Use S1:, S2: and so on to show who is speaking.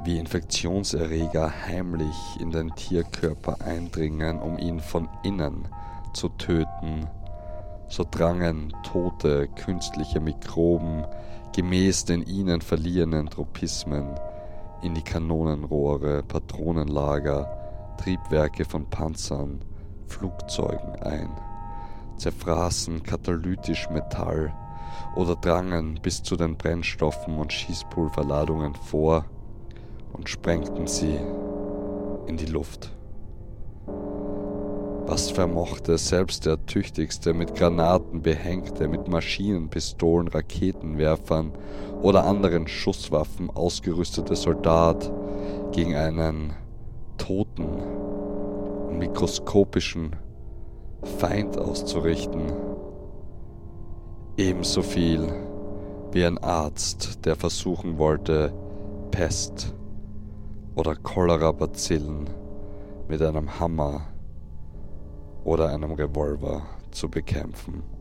S1: wie Infektionserreger heimlich in den Tierkörper eindringen, um ihn von innen zu töten, so drangen tote, künstliche Mikroben gemäß den ihnen verliehenen Tropismen in die Kanonenrohre, Patronenlager, Triebwerke von Panzern, Flugzeugen ein, zerfraßen katalytisch Metall oder drangen bis zu den Brennstoffen und Schießpulverladungen vor und sprengten sie in die Luft. Was vermochte selbst der tüchtigste, mit Granaten behängte, mit Maschinenpistolen, Raketenwerfern oder anderen Schusswaffen ausgerüstete Soldat gegen einen toten und mikroskopischen Feind auszurichten? Ebenso viel wie ein Arzt, der versuchen wollte, Pest oder Cholera-Bazillen mit einem Hammer oder einem Revolver zu bekämpfen.